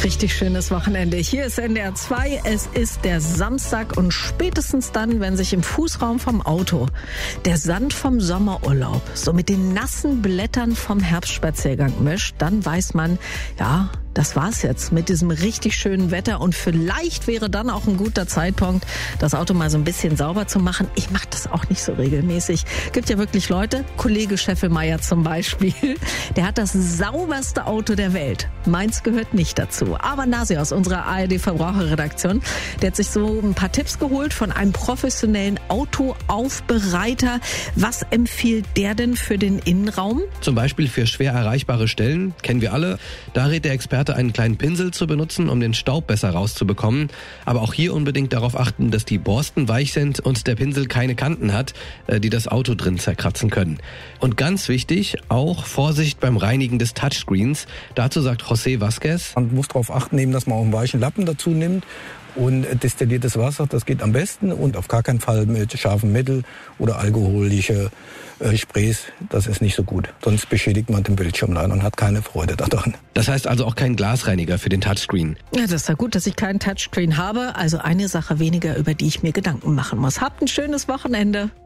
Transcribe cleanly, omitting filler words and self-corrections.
Richtig schönes Wochenende. Hier ist NDR 2. Es ist der Samstag und spätestens dann, wenn sich im Fußraum vom Auto der Sand vom Sommerurlaub so mit den nassen Blättern vom Herbstspaziergang mischt, dann weiß man, ja, das war's jetzt mit diesem richtig schönen Wetter und vielleicht wäre dann auch ein guter Zeitpunkt, das Auto mal so ein bisschen sauber zu machen. Ich mache das auch nicht so regelmäßig. Gibt ja wirklich Leute, Kollege Scheffelmeier zum Beispiel, der hat das sauberste Auto der Welt. Meins gehört nicht dazu. Aber Nasi aus unserer ARD-Verbraucherredaktion, der hat sich so ein paar Tipps geholt von einem professionellen Autoaufbereiter. Was empfiehlt der denn für den Innenraum? Zum Beispiel für schwer erreichbare Stellen, kennen wir alle. Da rät der Experte, einen kleinen Pinsel zu benutzen, um den Staub besser rauszubekommen. Aber auch hier unbedingt darauf achten, dass die Borsten weich sind und der Pinsel keine Kanten hat, die das Auto drin zerkratzen können. Und ganz wichtig, auch Vorsicht beim Reinigen des Touchscreens. Dazu sagt José Vázquez: Man muss darauf achten, dass man auch einen weichen Lappen dazu nimmt. Und destilliertes Wasser, das geht am besten. Und auf gar keinen Fall mit scharfem Mittel oder alkoholische Sprays. Das ist nicht so gut. Sonst beschädigt man den Bildschirm leider und hat keine Freude daran. Das heißt also auch kein Glasreiniger für den Touchscreen. Ja, das ist ja gut, dass ich keinen Touchscreen habe. Also eine Sache weniger, über die ich mir Gedanken machen muss. Habt ein schönes Wochenende.